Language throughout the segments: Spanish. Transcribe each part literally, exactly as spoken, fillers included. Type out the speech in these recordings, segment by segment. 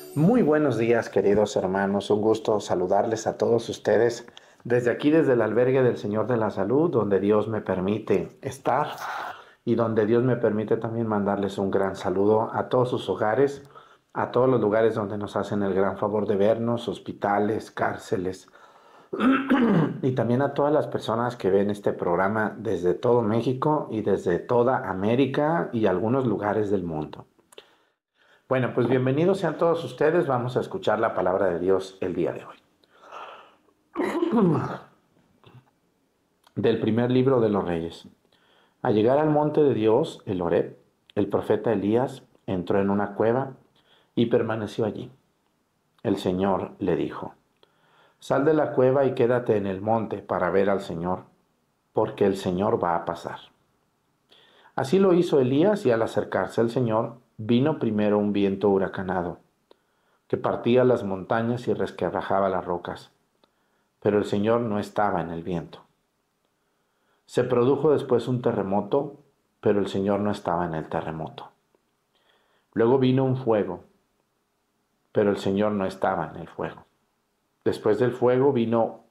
Muy buenos días, queridos hermanos. Un gusto saludarles a todos ustedes desde aquí, desde el albergue del Señor de la Salud, donde Dios me permite estar y donde Dios me permite también mandarles un gran saludo a todos sus hogares, a todos los lugares donde nos hacen el gran favor de vernos, hospitales, cárceles, y también a todas las personas que ven este programa desde todo México y desde toda América y algunos lugares del mundo. Bueno, pues bienvenidos sean todos ustedes. Vamos a escuchar la palabra de Dios el día de hoy. Del primer libro de los Reyes. Al llegar al monte de Dios, el Horeb, el profeta Elías entró en una cueva y permaneció allí. El Señor le dijo: Sal de la cueva y quédate en el monte para ver al Señor, porque el Señor va a pasar. Así lo hizo Elías, y al acercarse al Señor, vino primero un viento huracanado, que partía las montañas y resquebrajaba las rocas. Pero el Señor no estaba en el viento. Se produjo después un terremoto, pero el Señor no estaba en el terremoto. Luego vino un fuego, pero el Señor no estaba en el fuego. Después del fuego vino,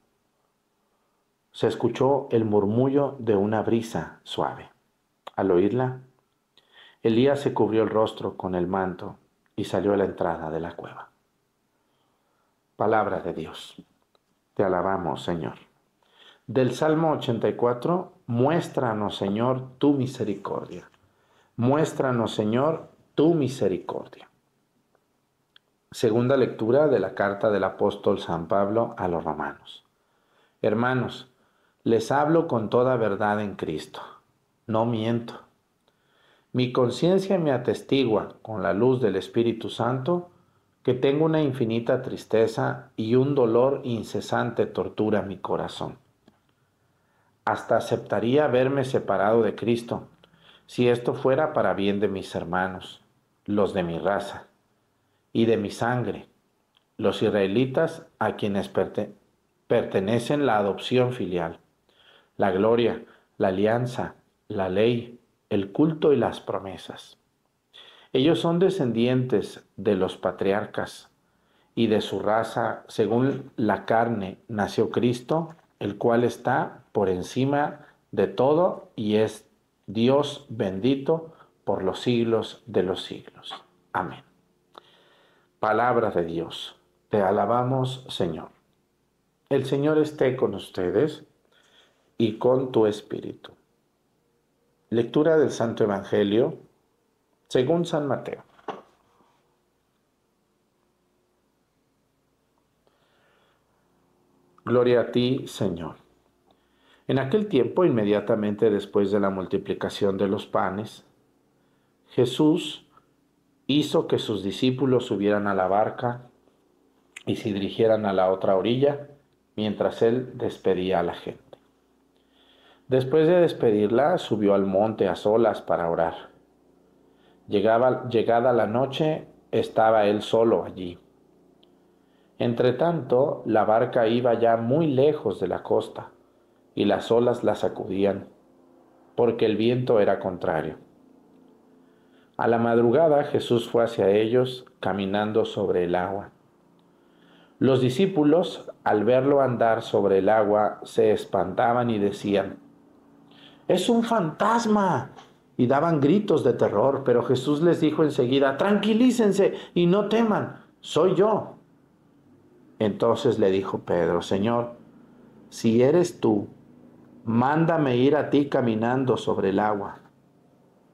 se escuchó el murmullo de una brisa suave. Al oírla, Elías se cubrió el rostro con el manto y salió a la entrada de la cueva. Palabra de Dios. Te alabamos, Señor. Del Salmo ochenta y cuatro, muéstranos, Señor, tu misericordia. Muéstranos, Señor, tu misericordia. Segunda lectura de la carta del apóstol San Pablo a los romanos. Hermanos, les hablo con toda verdad en Cristo. No miento. Mi conciencia me atestigua con la luz del Espíritu Santo que tengo una infinita tristeza y un dolor incesante tortura mi corazón. Hasta aceptaría verme separado de Cristo, si esto fuera para bien de mis hermanos, los de mi raza, y de mi sangre, los israelitas a quienes perte- pertenecen la adopción filial, la gloria, la alianza, la ley, el culto y las promesas. Ellos son descendientes de los patriarcas, y de su raza, según la carne, nació Cristo, el cual está por encima de todo y es Dios bendito por los siglos de los siglos. Amén. Palabra de Dios. Te alabamos, Señor. El Señor esté con ustedes y con tu espíritu. Lectura del Santo Evangelio según San Mateo. Gloria a ti, Señor. En aquel tiempo, inmediatamente después de la multiplicación de los panes, Jesús hizo que sus discípulos subieran a la barca y se dirigieran a la otra orilla, mientras él despedía a la gente. Después de despedirla, subió al monte a solas para orar. Llegaba, llegada la noche, estaba él solo allí. Entretanto, la barca iba ya muy lejos de la costa, y las olas la sacudían, porque el viento era contrario. A la madrugada Jesús fue hacia ellos, caminando sobre el agua. Los discípulos, al verlo andar sobre el agua, se espantaban y decían: ¡Es un fantasma! Y daban gritos de terror, pero Jesús les dijo enseguida: tranquilícense y no teman, soy yo. Entonces le dijo Pedro: Señor, si eres tú, mándame ir a ti caminando sobre el agua.